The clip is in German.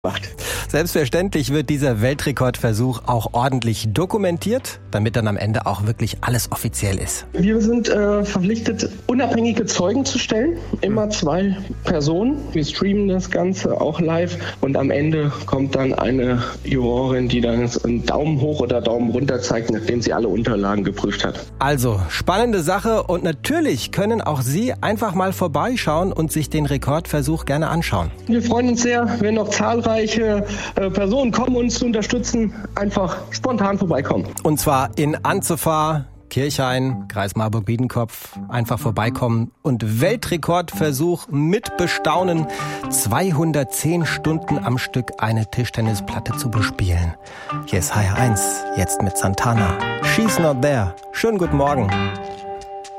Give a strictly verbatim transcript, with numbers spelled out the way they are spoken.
macht. Selbstverständlich wird dieser Weltrekordversuch auch ordentlich dokumentiert, damit dann am Ende auch wirklich alles offiziell ist. Wir sind äh, verpflichtet, unabhängige Zeugen zu stellen, immer zwei Personen. Wir streamen das Ganze auch live und am Ende kommt dann eine Jurorin, die dann einen Daumen hoch oder Daumen runter zeigt, nachdem sie alle Unterlagen geprüft hat. Also, spannende Sache und natürlich können auch Sie einfach mal vorbeischauen und sich den Rekordversuch gerne anschauen. Wir freuen uns sehr, wenn noch zahlreiche äh, Personen kommen, uns zu unterstützen, einfach spontan vorbeikommen. Und zwar in Anzufahr, Kirchhain, Kreis Marburg-Biedenkopf, einfach vorbeikommen und Weltrekordversuch mit bestaunen, zweihundertzehn Stunden am Stück eine Tischtennisplatte zu bespielen. Hier ist H R eins, jetzt mit Santana. She's Not There. Schönen guten Morgen.